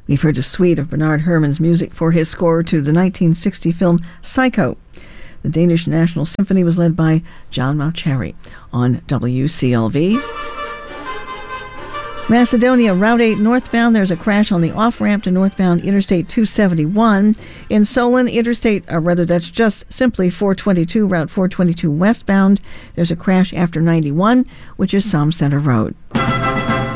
We've heard a suite of Bernard Herrmann's music for his score to the 1960 film Psycho. The Danish National Symphony was led by John Mauceri on WCLV. Macedonia, Route 8 northbound, there's a crash on the off-ramp to northbound Interstate 271. In Solon, that's just simply 422, Route 422 westbound. There's a crash after 91, which is Somme Center Road.